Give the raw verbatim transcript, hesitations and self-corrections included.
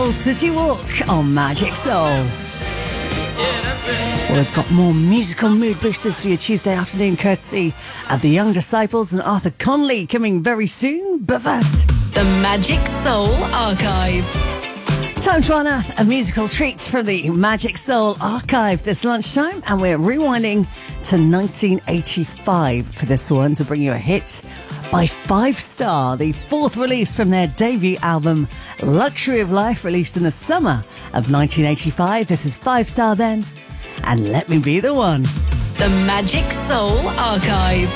Soul City Walk on Magic Soul. We've got more musical mood boosters for your Tuesday afternoon, courtesy of the Young Disciples and Arthur Conley, coming very soon. But first, the Magic Soul Archive. Time to unearth a musical treat from the Magic Soul Archive this lunchtime, and we're rewinding to nineteen eighty-five for this one to bring you a hit by Five Star, the fourth release from their debut album Luxury of Life, released in the summer of nineteen eighty-five. This is Five Star then, and Let Me Be the One. The Magic Soul Archive.